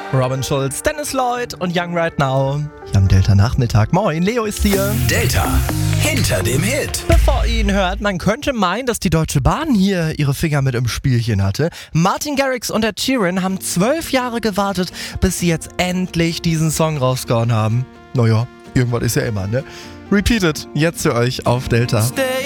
Robin Schulz, Dennis Lloyd und Young Right Now. Hier am Delta Nachmittag. Moin, Leo ist hier. Delta, hinter dem Hit. Bevor ihr ihn hört, man könnte meinen, dass die Deutsche Bahn hier ihre Finger mit im Spielchen hatte. Martin Garrix und Ed Sheeran haben 12 Jahre gewartet, bis sie jetzt endlich diesen Song rausgehauen haben. Naja, irgendwas ist ja immer, ne? Repeated, jetzt für euch auf Delta. Stay